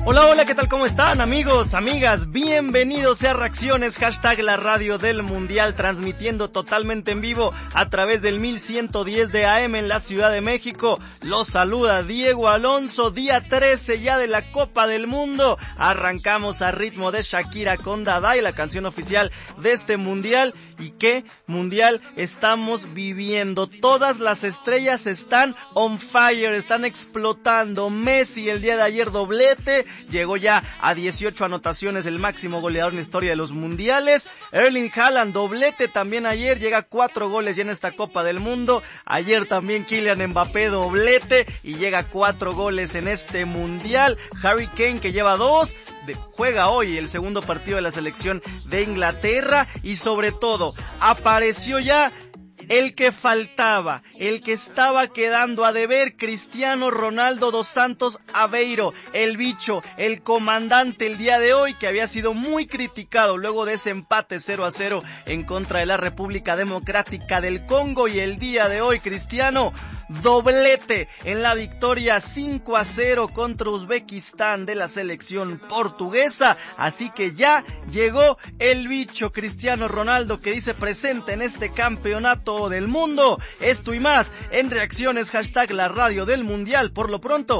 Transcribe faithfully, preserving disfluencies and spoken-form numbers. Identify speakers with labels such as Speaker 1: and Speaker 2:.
Speaker 1: Hola, hola, ¿qué tal? ¿Cómo están, amigos, amigas? Bienvenidos a Reacciones, hashtag la radio del Mundial, transmitiendo totalmente en vivo a través del mil ciento diez de A M en la Ciudad de México. Los saluda Diego Alonso, día trece ya de la Copa del Mundo. Arrancamos a ritmo de Shakira con Dadai, la canción oficial de este Mundial. ¿Y qué Mundial estamos viviendo? Todas las estrellas están on fire, están explotando. Messi el día de ayer doblete, llegó ya a dieciocho anotaciones, el máximo goleador en la historia de los mundiales. Erling Haaland doblete también ayer, llega a cuatro goles ya en esta Copa del Mundo. Ayer también Kylian Mbappé doblete y llega a cuatro goles en este mundial. Harry Kane, que lleva dos, de, juega hoy el segundo partido de la selección de Inglaterra. Y sobre todo, apareció ya el que faltaba, el que estaba quedando a deber, Cristiano Ronaldo dos Santos Aveiro, el bicho, el comandante el día de hoy, que había sido muy criticado luego de ese empate cero a cero en contra de la República Democrática del Congo. Y el día de hoy Cristiano doblete en la victoria cinco a cero contra Uzbekistán de la selección portuguesa. Así que ya llegó el bicho Cristiano Ronaldo, que dice presente en este campeonato del mundo. Esto y más en Reacciones, hashtag la radio del Mundial. Por lo pronto,